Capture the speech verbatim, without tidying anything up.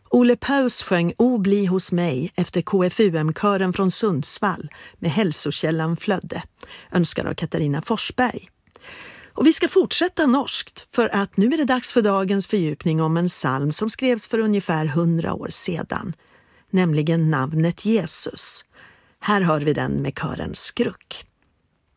Ole Paus sjöng O bli hos mig efter K F U M-kören från Sundsvall med Hälsokällan flödde, önskad av Katarina Forsberg. Och vi ska fortsätta norskt, för att nu är det dags för dagens fördjupning om en psalm som skrevs för ungefär hundra år sedan, nämligen Navnet Jesus. Här hör vi den med kören Skruck.